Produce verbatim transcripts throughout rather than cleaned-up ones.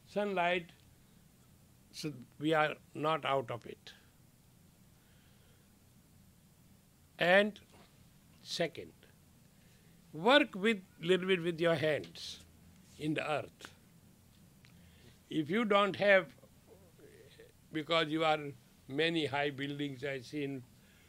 sunlight, so we are not out of it. And second, work with little bit with your hands in the earth. If you don't have, because you are many high buildings I see in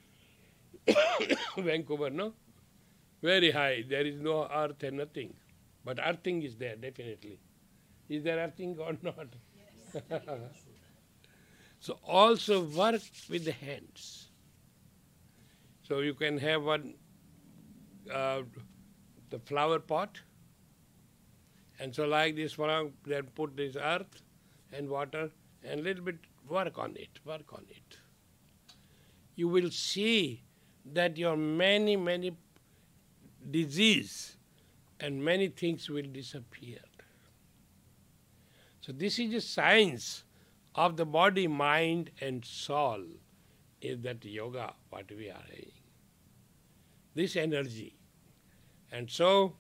Vancouver, no? Very high. There is no earth and nothing. But earthing is there, definitely. Is there earthing or not? Yes. So also work with the hands. So you can have one, uh, the flower pot, and so like this one, then put this earth and water and little bit work on it, work on it. You will see that your many, many disease and many things will disappear. So this is the science of the body, mind and soul, is that yoga, what we are having. This energy. And so,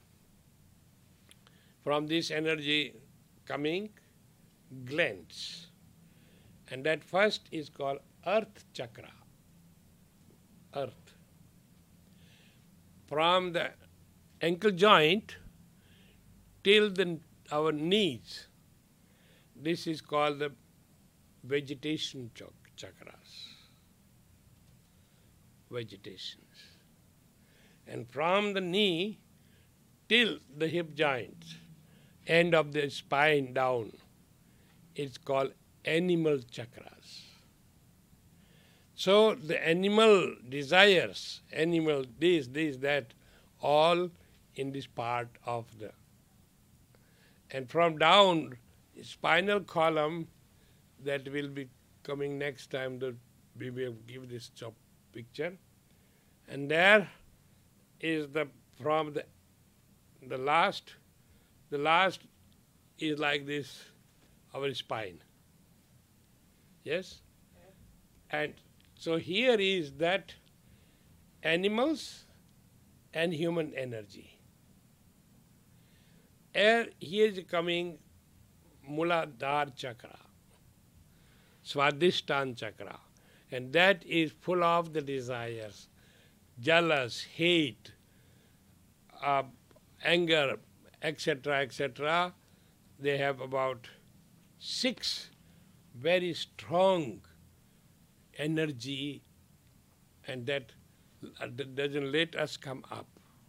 from this energy coming glands. And that first is called earth chakra. Earth. From the ankle joint till the, our knees, this is called the vegetation chakras. Vegetations. And from the knee till the hip joint, end of the spine down, it's called animal chakras. So the animal desires, animal this, this, that, all in this part of the. And from down, spinal column, that will be coming next time, that we will give this picture. And there is the, from the, the last, the last is like this, our spine. Yes? And so here is that animals and human energy. And here is coming Muladhara chakra, Swadhisthana chakra, and that is full of the desires, jealous, hate, uh, anger, et cetera, et cetera. They have about six very strong energy, and that doesn't let us come up.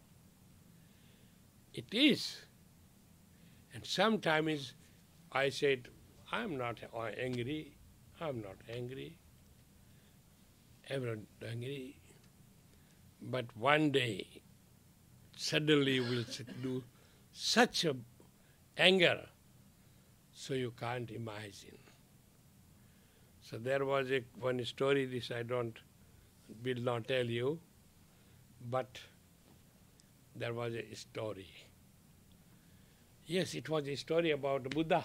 It is. And sometimes I said, I'm not angry, I'm not angry, I'm not angry. But one day, suddenly we'll do such a anger, so you can't imagine. So there was a one story, this I don't, will not tell you, but there was a story. Yes, it was a story about Buddha.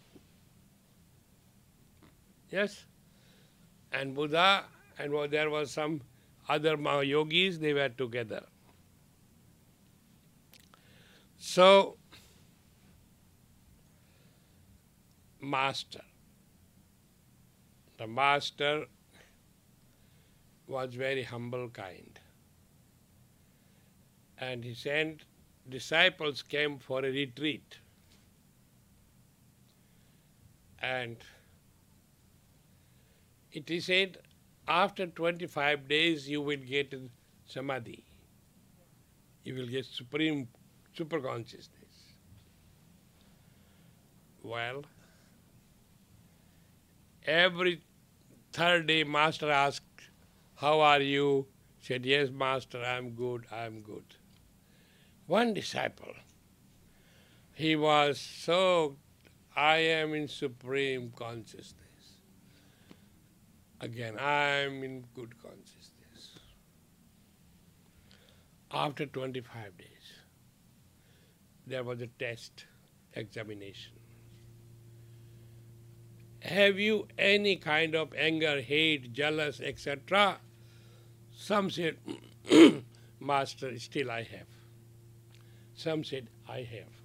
Yes? And Buddha, and there was some other yogis, they were together. So, master. The master was very humble kind. And he sent disciples came for a retreat. And it is said, after twenty-five days you will get samadhi. You will get supreme super consciousness. Well, every third day master asked, how are you? Said, yes, master, I am good, I am good. One disciple, he was so, I am in supreme consciousness. Again, I am in good consciousness. After twenty-five days, there was a test, examination. Have you any kind of anger, hate, jealous, et cetera? Some said, Master, still I have. Some said, I have.